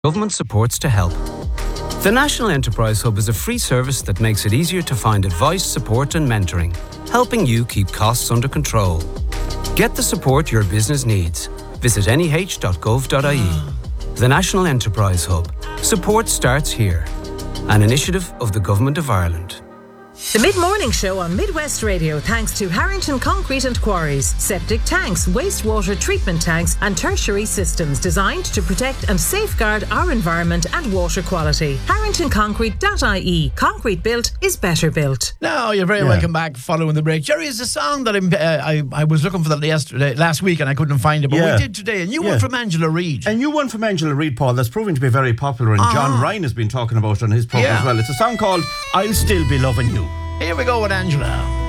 Government supports to help. The National Enterprise Hub is a free service that makes it easier to find advice, support and mentoring, helping you keep costs under control. Get the support your business needs. Visit neh.gov.ie. The National Enterprise Hub. Support starts here. An initiative of the Government of Ireland. The Mid-Morning Show on Midwest Radio, thanks to Harrington Concrete and Quarries. Septic tanks, wastewater treatment tanks and tertiary systems designed to protect and safeguard our environment and water quality. HarringtonConcrete.ie. Concrete built is better built. Now, you're very welcome back following the break. Jerry, it's a song that I was looking for that last week and I couldn't find it, but we did today. And you won from Angela Reid. And you won from Angela Reid, Paul. That's proving to be very popular, and John Ryan has been talking about it on his programme as well. It's a song called I'll Still Be Loving You. Here we go with Angela.